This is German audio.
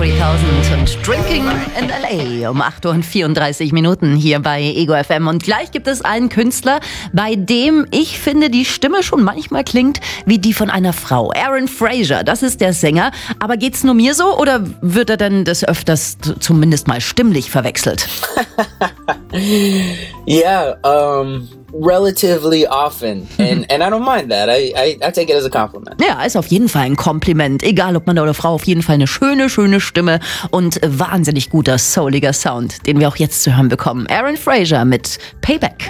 3000 und Drinking in L.A. um 8:34 Uhr hier bei Ego FM. Und gleich gibt es einen Künstler, bei dem ich finde, die Stimme schon manchmal klingt wie die von einer Frau. Aaron Fraser, das ist der Sänger. Aber geht's nur mir so oder wird er denn des Öfters zumindest mal stimmlich verwechselt? Yeah, relatively often. And I don't mind that. I take it as a compliment. Ja, ist auf jeden Fall ein Kompliment. Egal ob Mann oder Frau, auf jeden Fall eine schöne Stimme und wahnsinnig guter, souliger Sound, den wir auch jetzt zu hören bekommen. Aaron Fraser mit Payback.